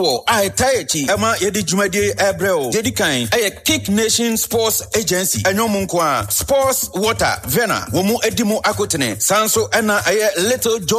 I Taichi, Emma Yedi Jumadi Abreu, Yedikan, Kick Nation Sports Agency, Anyumunkwa, Sports Water, Vena, Womu Edimo Akotene, Sanso Ena, Little Joe.